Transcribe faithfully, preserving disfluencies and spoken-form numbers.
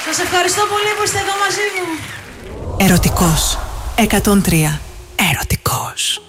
Σας ευχαριστώ πολύ που είστε εδώ μαζί μου. Ερωτικός εκατόν τρία. Ερωτικός.